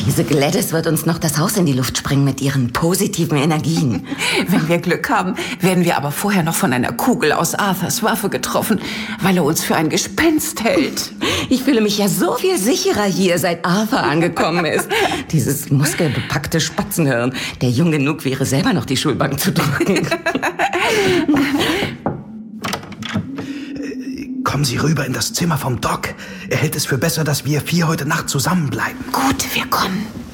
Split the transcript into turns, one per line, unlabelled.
Diese Gladys wird uns noch das Haus in die Luft sprengen mit ihren positiven Energien.
Wenn wir Glück haben, werden wir aber vorher noch von einer Kugel aus Arthurs Waffe getroffen, weil er uns für ein Gespenst hält.
Ich fühle mich ja so viel sicherer hier, seit Arthur angekommen ist. Dieses muskelbepackte Spatzenhirn, der jung genug wäre, selber noch die Schulbank zu drücken.
Kommen Sie rüber in das Zimmer vom Doc. Er hält es für besser, dass wir 4 heute Nacht zusammenbleiben.
Gut, wir kommen.